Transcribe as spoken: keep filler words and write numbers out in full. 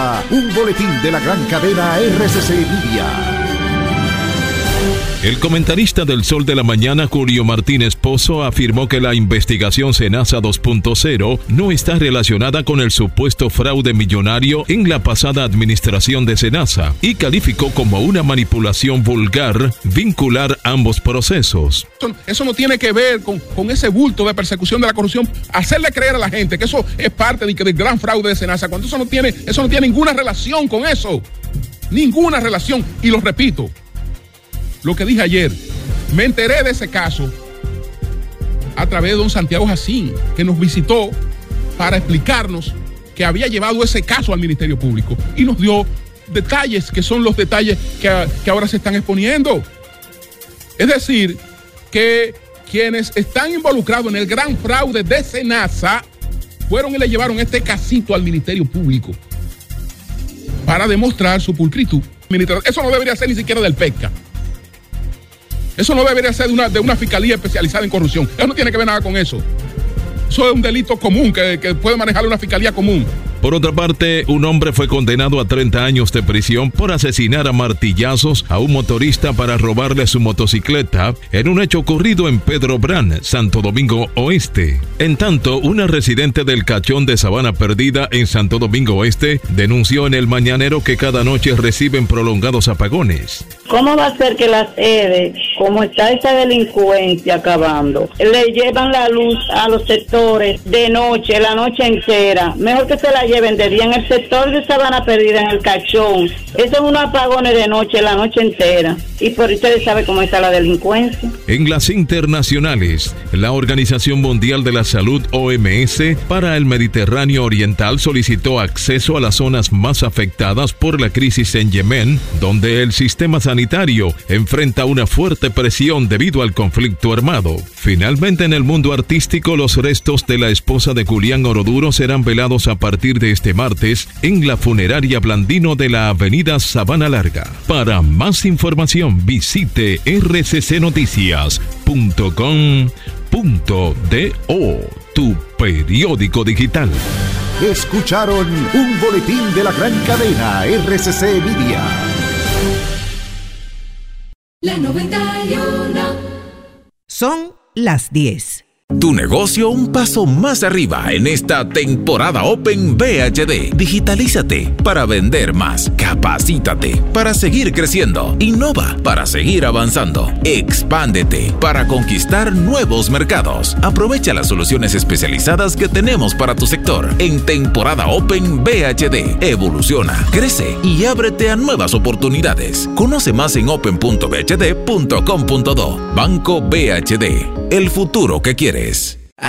Un boletín de la gran cadena R C C Media. El comentarista del Sol de la Mañana, Julio Martínez Pozo, afirmó que la investigación Senasa dos punto cero no está relacionada con el supuesto fraude millonario en la pasada administración de Senasa y calificó como una manipulación vulgar vincular ambos procesos. Eso no tiene que ver con, con ese bulto de persecución de la corrupción, hacerle creer a la gente que eso es parte de, del gran fraude de Senasa, cuando eso no tiene, eso no tiene ninguna relación con eso. Ninguna relación, y lo repito. Lo que dije ayer, me enteré de ese caso a través de don Santiago Jacín, que nos visitó para explicarnos que había llevado ese caso al Ministerio Público y nos dio detalles que son los detalles que, que ahora se están exponiendo. Es decir, que quienes están involucrados en el gran fraude de Senasa fueron y le llevaron este casito al Ministerio Público para demostrar su pulcritud. Eso no debería ser ni siquiera del PECA. Eso no debería ser de una, de una fiscalía especializada en corrupción. Eso no tiene que ver nada con eso. Eso es un delito común que, que puede manejar una fiscalía común. Por otra parte, un hombre fue condenado a treinta años de prisión por asesinar a martillazos a un motorista para robarle su motocicleta en un hecho ocurrido en Pedro Brán, Santo Domingo Oeste. En tanto, una residente del Cachón de Sabana Perdida en Santo Domingo Oeste denunció en El Mañanero que cada noche reciben prolongados apagones. ¿Cómo va a ser que las E D E, como está esa delincuencia acabando, le llevan la luz a los sectores de noche, la noche entera? Mejor que se la lleven de día en el sector de Sabana Perdida, en el Cachón. Eso es unos apagones de noche, la noche entera. Y por ustedes saben cómo está la delincuencia. En las internacionales, la Organización Mundial de la Salud, O M S, para el Mediterráneo Oriental solicitó acceso a las zonas más afectadas por la crisis en Yemen, donde el sistema sanitario enfrenta una fuerte presión debido al conflicto armado. Finalmente, en el mundo artístico, los restos de la esposa de Julián Oroduro serán velados a partir de este martes en la funeraria Blandino de la avenida Sabana Larga. Para más información, visite r c c noticias punto com punto do, tu periódico digital. Escucharon un boletín de la gran cadena R C C Media. La noventa y uno. Son las diez. Tu negocio un paso más arriba en esta temporada Open V H D. Digitalízate para vender más. Capacítate para seguir creciendo. Innova para seguir avanzando. Expándete para conquistar nuevos mercados. Aprovecha las soluciones especializadas que tenemos para tu sector en temporada Open V H D. Evoluciona, crece y ábrete a nuevas oportunidades. Conoce más en open punto v h d punto com punto do. Banco V H D. El futuro que quieres.